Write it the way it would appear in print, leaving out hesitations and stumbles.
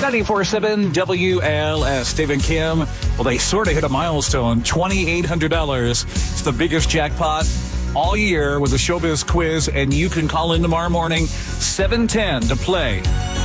94.7 WLS. Steve and Kim, well, they sort of hit a milestone. $2,800. It's the biggest jackpot all year with the Showbiz Quiz, and you can call in tomorrow morning, 7:10 to play.